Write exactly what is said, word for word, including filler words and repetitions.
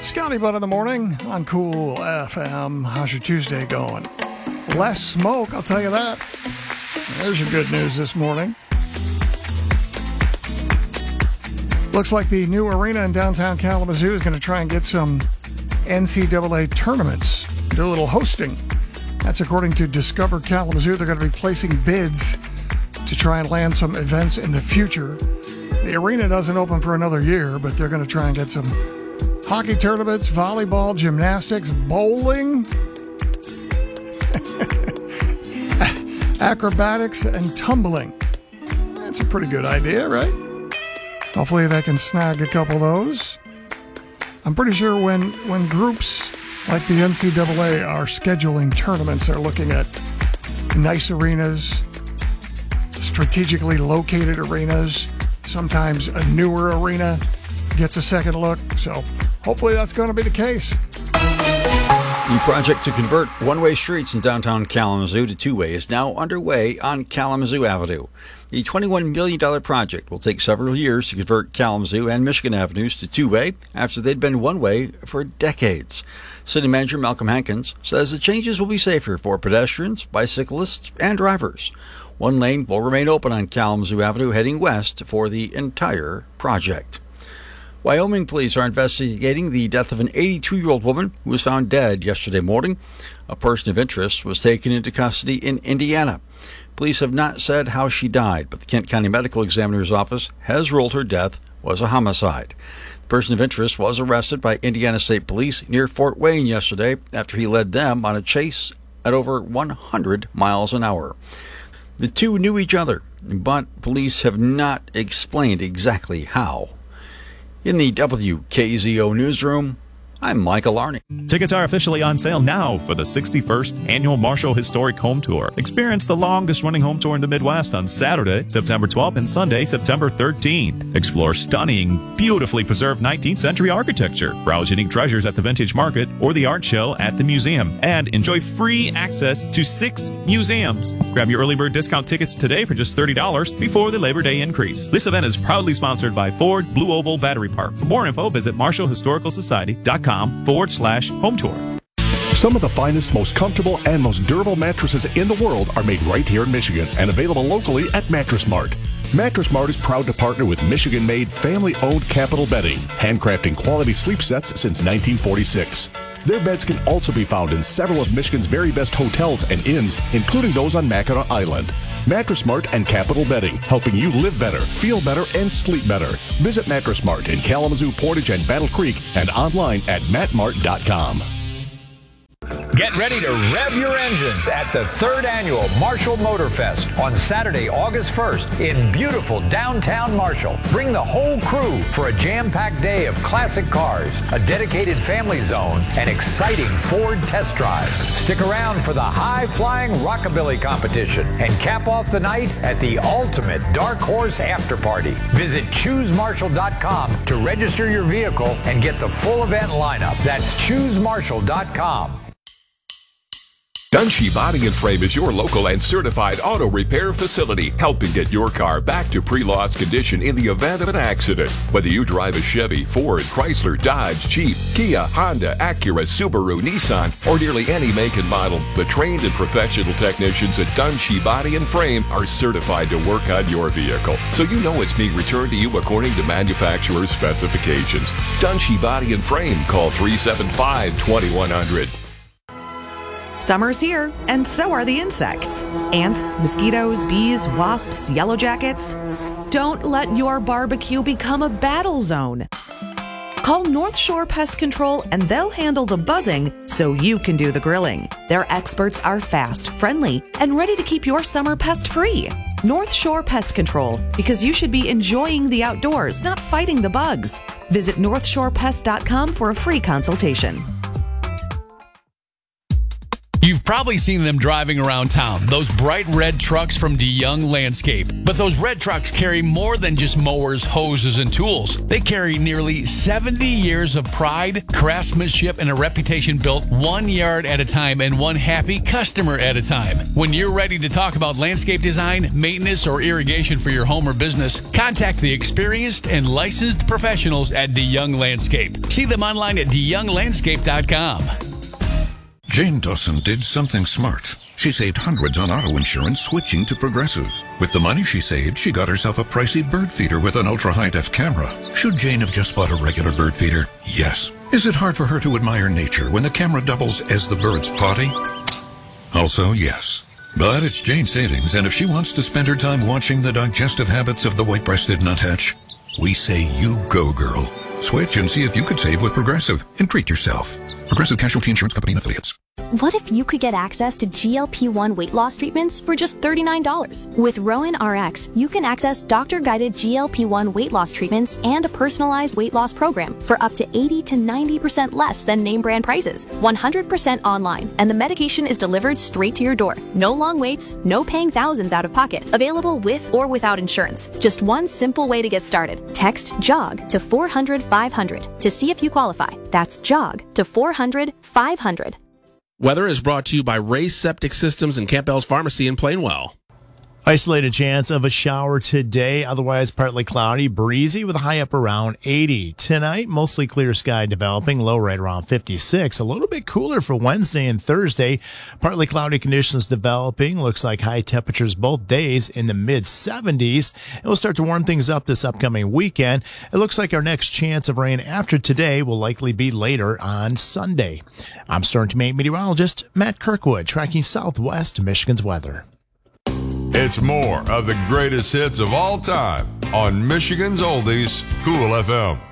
Scotty Butt in the morning on Cool F M. How's your Tuesday going? Less smoke, I'll tell you that. There's your good news this morning. Looks like the new arena in downtown Kalamazoo is going to try and get some N C double A tournaments, do a little hosting. That's according to Discover Kalamazoo. They're going to be placing bids to try and land some events in the future. The arena doesn't open for another year, but they're going to try and get some hockey tournaments, volleyball, gymnastics, bowling, acrobatics, and tumbling. That's a pretty good idea, right? Hopefully they can snag a couple of those. I'm pretty sure when, when groups like the N C double A are scheduling tournaments, they're looking at nice arenas, strategically located arenas. Sometimes a newer arena gets a second look. So hopefully that's going to be the case. The project to convert one-way streets in downtown Kalamazoo to two-way is now underway on Kalamazoo Avenue. The twenty-one million dollars project will take several years to convert Kalamazoo and Michigan Avenues to two-way after they'd been one-way for decades. City Manager Malcolm Hankins says the changes will be safer for pedestrians, bicyclists, and drivers. One lane will remain open on Kalamazoo Avenue heading west for the entire project. Wyoming police are investigating the death of an eighty-two-year-old woman who was found dead yesterday morning. A person of interest was taken into custody in Indiana. Police have not said how she died, but the Kent County Medical Examiner's Office has ruled her death was a homicide. The person of interest was arrested by Indiana State Police near Fort Wayne yesterday after he led them on a chase at over one hundred miles an hour. The two knew each other, but police have not explained exactly how. In the W K Z O newsroom, I'm Michael Arney. Tickets are officially on sale now for the sixty-first Annual Marshall Historic Home Tour. Experience the longest-running home tour in the Midwest on Saturday, September twelfth, and Sunday, September thirteenth. Explore stunning, beautifully preserved nineteenth century architecture, browse unique treasures at the Vintage Market or the art show at the museum, and enjoy free access to six museums. Grab your early bird discount tickets today for just thirty dollars before the Labor Day increase. This event is proudly sponsored by Ford Blue Oval Battery Park. For more info, visit marshall historical society dot com forward slash home tour. Some of the finest, most comfortable, and most durable mattresses in the world are made right here in Michigan and available locally at Mattress Mart. Mattress Mart is proud to partner with Michigan-made, family-owned Capital Bedding, handcrafting quality sleep sets since nineteen forty-six. Their beds can also be found in several of Michigan's very best hotels and inns, including those on Mackinac Island. Mattress Mart and Capital Bedding, helping you live better, feel better, and sleep better. Visit Mattress Mart in Kalamazoo, Portage, and Battle Creek, and online at matt mart dot com. Get ready to rev your engines at the third annual Marshall Motor Fest on Saturday, August first in beautiful downtown Marshall. Bring the whole crew for a jam-packed day of classic cars, a dedicated family zone, and exciting Ford test drives. Stick around for the high-flying rockabilly competition and cap off the night at the ultimate Dark Horse After Party. Visit choose marshall dot com to register your vehicle and get the full event lineup. That's choose marshall dot com. Dunshee Body and Frame is your local and certified auto repair facility, helping get your car back to pre-loss condition in the event of an accident. Whether you drive a Chevy, Ford, Chrysler, Dodge, Jeep, Kia, Honda, Acura, Subaru, Nissan, or nearly any make and model, the trained and professional technicians at Dunshee Body and Frame are certified to work on your vehicle, so you know it's being returned to you according to manufacturer's specifications. Dunshee Body and Frame. Call three seven five, two one zero zero. Summer's here, and so are the insects. Ants, mosquitoes, bees, wasps, yellow jackets. Don't let your barbecue become a battle zone. Call North Shore Pest Control and they'll handle the buzzing so you can do the grilling. Their experts are fast, friendly, and ready to keep your summer pest free. North Shore Pest Control, because you should be enjoying the outdoors, not fighting the bugs. Visit north shore pest dot com for a free consultation. You've probably seen them driving around town, those bright red trucks from DeYoung Landscape. But those red trucks carry more than just mowers, hoses, and tools. They carry nearly seventy years of pride, craftsmanship, and a reputation built one yard at a time and one happy customer at a time. When you're ready to talk about landscape design, maintenance, or irrigation for your home or business, contact the experienced and licensed professionals at DeYoung Landscape. See them online at de young landscape dot com. Jane Dawson did something smart. She saved hundreds on auto insurance switching to Progressive. With the money she saved, she got herself a pricey bird feeder with an ultra-high-def camera. Should Jane have just bought a regular bird feeder? Yes. Is it hard for her to admire nature when the camera doubles as the bird's potty? Also, yes. But it's Jane's savings, and if she wants to spend her time watching the digestive habits of the white-breasted nuthatch, we say you go, girl. Switch and see if you could save with Progressive and treat yourself. Progressive Casualty Insurance Company and Affiliates. What if you could get access to G L P one weight loss treatments for just thirty-nine dollars? With Rowan R X, you can access doctor-guided G L P one weight loss treatments and a personalized weight loss program for up to eighty to ninety percent less than name brand prices. one hundred percent online, and the medication is delivered straight to your door. No long waits, no paying thousands out of pocket. Available with or without insurance. Just one simple way to get started. Text JOG to four hundred five hundred to see if you qualify. That's JOG to four hundred five hundred. Weather is brought to you by Ray Septic Systems and Campbell's Pharmacy in Plainwell. Isolated chance of a shower today, otherwise partly cloudy, breezy with a high up around eighty. Tonight, mostly clear sky developing, low right around fifty-six. A little bit cooler for Wednesday and Thursday. Partly cloudy conditions developing. Looks like high temperatures both days in the mid seventies. It will start to warm things up this upcoming weekend. It looks like our next chance of rain after today will likely be later on Sunday. I'm Storm Team eight meteorologist Matt Kirkwood, tracking Southwest Michigan's weather. It's more of the greatest hits of all time on Michigan's Oldies, Cool F M.